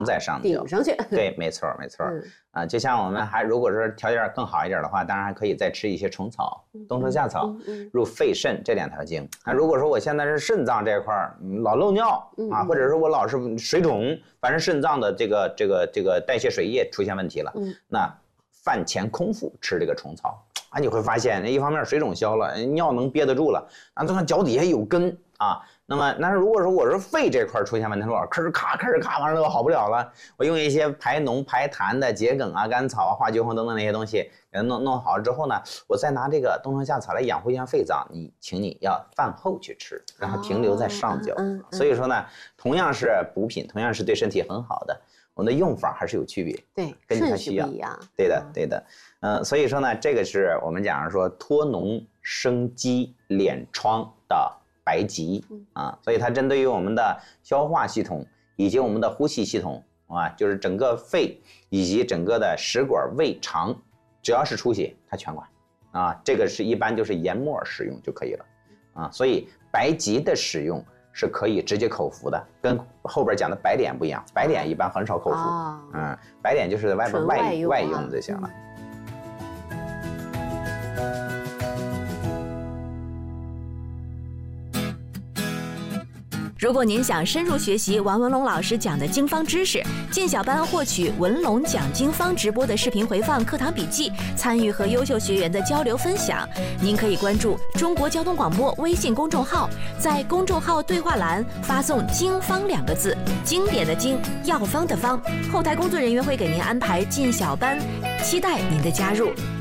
在上焦， 顶上去。 对，没错没错。就像我们如果说条件更好一点的话，当然还可以再吃一些虫草、冬虫夏草，入肺肾这2条经。那如果说我现在是肾脏这一块老漏尿啊，或者说我老是水肿，反正肾脏的这个代谢水液出现问题了，那饭前空腹吃这个虫草啊，你会发现一方面水肿消了，尿能憋得住了，啊，这个脚底下有根啊。那如果说我是肺这块出现问题了，吭哧咔，完了都好不了了，我用一些排脓排痰的桔梗啊、甘草啊、化橘红等等那些东西给它弄好了之后呢，我再拿这个冬虫夏草来养护一下肺脏，请你要饭后去吃，然后停留在上焦。所以说呢，同样是补品，同样是对身体很好的，我们的用法还是有区别， 对， 跟你需要不一样。对的。所以说呢，这个是我们讲说脱脓生肌敛疮的白及啊，所以它针对于我们的消化系统以及我们的呼吸系统啊，就是整个肺以及整个的食管、胃肠，只要是出血它全管啊。这个是一般就是研末使用就可以了啊。所以白及的使用是可以直接口服的，跟后边讲的白碘不一样，白碘一般很少口服，白碘就是在外边外用就行了。 如果您想深入学习王文龙老师讲的经方知识，进小班获取文龙讲经方直播的视频回放、课堂笔记，参与和优秀学员的交流分享，您可以关注中国交通广播微信公众号，在公众号对话栏发送“经方”2个字，经典的经，药方的方，后台工作人员会给您安排进小班，期待您的加入。